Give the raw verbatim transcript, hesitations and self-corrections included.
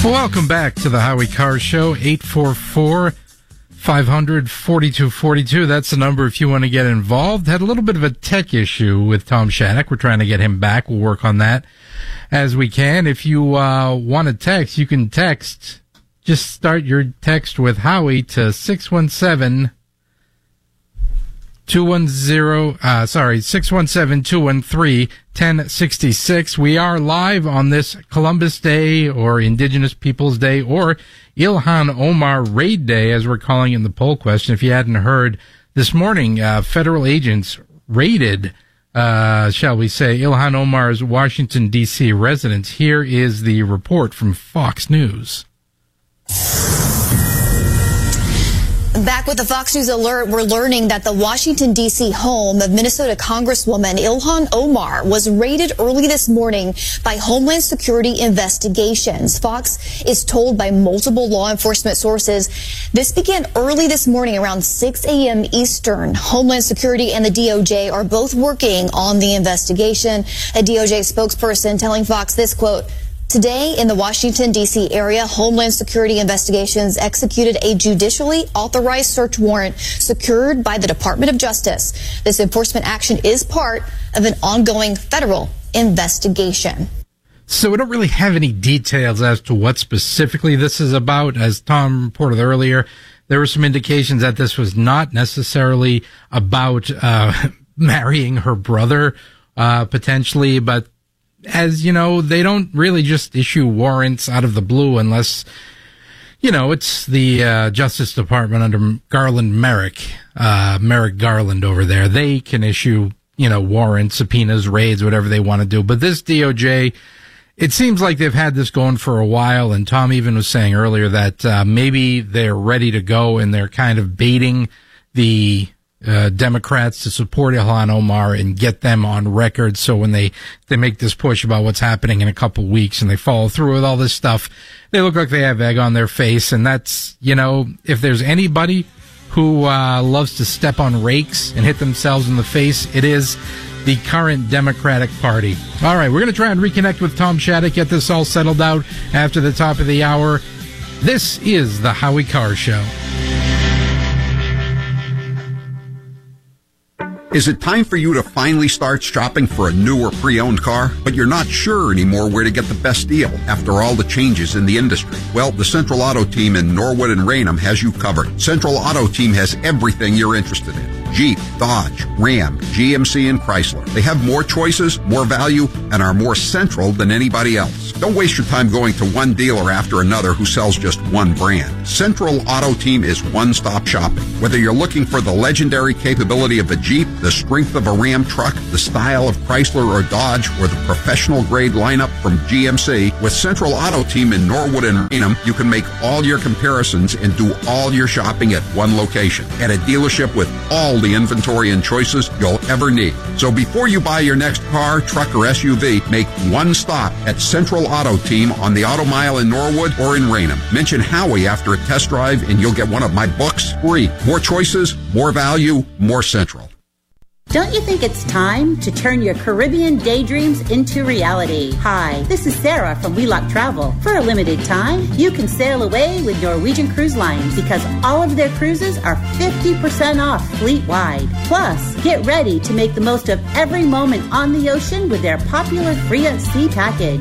Welcome back to the Howie Carr Show. Eight four four, five hundred, forty-two forty-two. That's the number if you want to get involved. Had a little bit of a tech issue with Tom Shattuck. We're trying to get him back. We'll work on that as we can. If you uh, want to text, you can text. Just start your text with Howie to six one seven, two one zero, uh, sorry, six one seven, two one three, one zero six six. We are live on this Columbus Day or Indigenous Peoples Day or Ilhan Omar Raid Day, as we're calling it in the poll question. If you hadn't heard, this morning, uh, federal agents raided, uh, shall we say, Ilhan Omar's Washington, D C residence. Here is the report from Fox News. Back with the Fox News alert, we're learning that the Washington, D C home of Minnesota Congresswoman Ilhan Omar was raided early this morning by Homeland Security investigations. Fox is told by multiple law enforcement sources this began early this morning around six a.m. Eastern. Homeland Security and the D O J are both working on the investigation. A D O J spokesperson telling Fox this, quote, "Today, in the Washington, D C area, Homeland Security investigations executed a judicially authorized search warrant secured by the Department of Justice. This enforcement action is part of an ongoing federal investigation." So we don't really have any details as to what specifically this is about. As Tom reported earlier, there were some indications that this was not necessarily about uh, marrying her brother, uh, potentially, but as you know, they don't really just issue warrants out of the blue unless, you know, it's the uh, Justice Department under Garland Merrick, uh, Merrick Garland over there. They can issue, you know, warrants, subpoenas, raids, whatever they want to do. But this D O J, it seems like they've had this going for a while. And Tom even was saying earlier that uh, maybe they're ready to go and they're kind of baiting the Uh, Democrats to support Ilhan Omar and get them on record. So when they, they make this push about what's happening in a couple weeks and they follow through with all this stuff, they look like they have egg on their face. And that's, you know, if there's anybody who, uh, loves to step on rakes and hit themselves in the face, it is the current Democratic Party. All right. We're going to try and reconnect with Tom Shattuck, get this all settled out after the top of the hour. This is the Howie Carr Show. Is it time for you to finally start shopping for a new or pre-owned car, but you're not sure anymore where to get the best deal after all the changes in the industry? Well, the Central Auto Team in Norwood and Raynham has you covered. Central Auto Team has everything you're interested in. Jeep, Dodge, Ram, G M C, and Chrysler. They have more choices, more value, and are more central than anybody else. Don't waste your time going to one dealer after another who sells just one brand. Central Auto Team is one-stop shopping. Whether you're looking for the legendary capability of a Jeep, the strength of a Ram truck, the style of Chrysler or Dodge, or the professional-grade lineup from G M C, with Central Auto Team in Norwood and Raynham, you can make all your comparisons and do all your shopping at one location, at a dealership with all the inventory and choices you'll ever need. So before you buy your next car, truck, or S U V, make one stop at Central Auto Team on the Auto Mile in Norwood or in Raynham. Mention Howie after a test drive and you'll get one of my books free. More choices, more value, more Central. Don't you think it's time to turn your Caribbean daydreams into reality? Hi, this is Sarah from Wheelock Travel. For a limited time, you can sail away with Norwegian Cruise Lines because all of their cruises are fifty percent off fleet-wide. Plus, get ready to make the most of every moment on the ocean with their popular Free at Sea package.